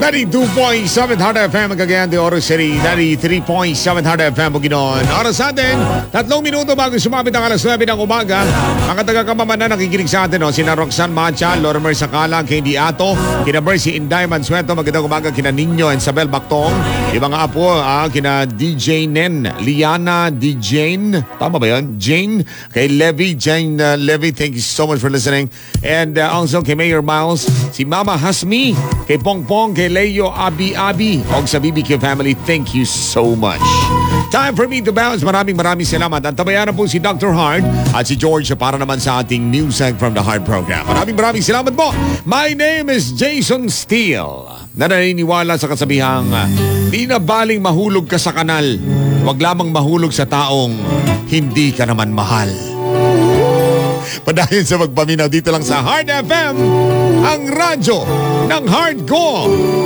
92.7 Hard FM kagayan de Oro City, 93.7 Hard FM Bukidnon. Oras sa atin, 3 minuto bago sumapit ang alas 9 ng umaga. Ang taga-Kamaman na nakikinig sa atin, sina Roxanne Macha, Lorimer Sakala, Candy Ato, kina Mercy Inday Mansueto, magandang umaga kina Nino and Sabel Bactong, ibang nga apo, kina DJ Nen, Liana, DJ tama ba yun? Jane, kay Levy, Jane Levy, thank you so much for listening. And also kay Mayor Miles, si Mama Hasmi, kay Pongpong, kay Leo, Abi, o sa BBQ family, thank you so much. Time for me to bounce. Maraming salamat. At tabayan na po si Dr. Hard at si George para naman sa ating Music from the Heart program. Maraming salamat po. My name is Jason Steele. Na naniniwala sa kasabihang, di na baling mahulog ka sa kanal, wag lamang mahulog sa taong hindi ka naman mahal. Padayon sa magpaminaw dito lang sa Hard FM, ang radyo ng hardcore.